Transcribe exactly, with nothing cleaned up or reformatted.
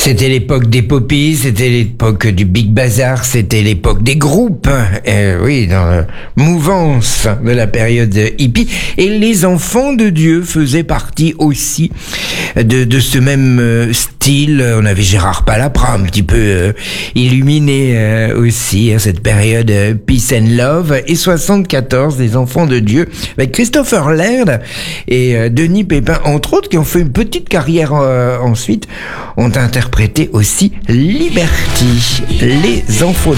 C'était l'époque des poppies, c'était l'époque du Big Bazar, c'était l'époque des groupes, euh, oui, dans la mouvance de la période hippie. Et les enfants de Dieu faisaient partie aussi de, de ce même style. On avait Gérard Palapra, un petit peu euh, illuminé euh, aussi, à cette période euh, Peace and Love. Et soixante-quatorze, les enfants de Dieu, avec Christopher Laird et euh, Denis Pépin, entre autres, qui ont fait une petite carrière euh, ensuite, ont interprété aussi Liberty, les enfants